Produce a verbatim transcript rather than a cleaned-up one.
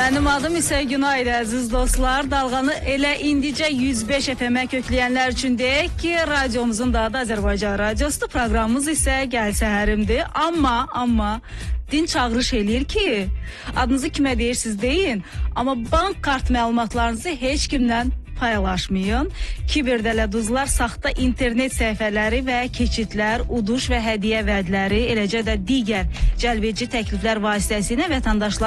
Mənim adım isə Günaydı, əziz dostlar. Dalğanı elə indicə yüz beş F M-ə kökləyənlər üçün deyək ki, radiomuzun da adı Azərbaycan Radiosudur. Proqramımız isə Gəl Səhərimdir. Amma, amma din çağırış eləyir ki, adınızı kimə deyirsiniz deyin, amma bank kart məlumatlarınızı heç kimlə paylaşmayın. Kiberdələduzlar saxta internet səhifələri və keçidlər, uduş və hədiyyə vədləri, eləcə də digər cəlbedici təkliflər vasitəsilə vətəndaşlar